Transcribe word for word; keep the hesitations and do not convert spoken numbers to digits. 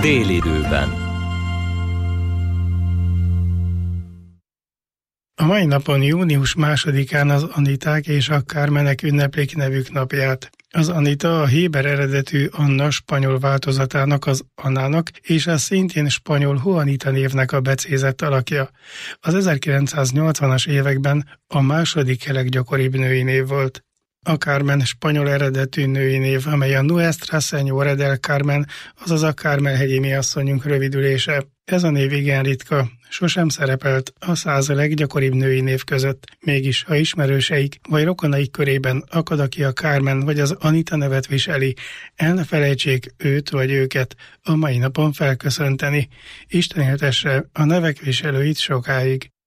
Délidőben. A mai napon, június másodikán az Aniták és a Carmenek ünneplik nevük napját. Az Anita a héber eredetű Anna spanyol változatának, az Annának, és a szintén spanyol Juanita névnek a becézett alakja. Az ezerkilencszáznyolcvanas években a második leggyakoribb női név volt. A Carmen spanyol eredetű női név, amely a Nuestra Señora del Carmen, azaz a Kármel-hegyi mi asszonyunk rövidülése. Ez a név igen ritka, sosem szerepelt a száz leggyakoribb női név között. Mégis, ha ismerőseik vagy rokonaik körében akad, aki a Carmen vagy az Anita nevet viseli, el ne felejtsék őt vagy őket a mai napon felköszönteni. Isten éltesse a nevek viselőit sokáig.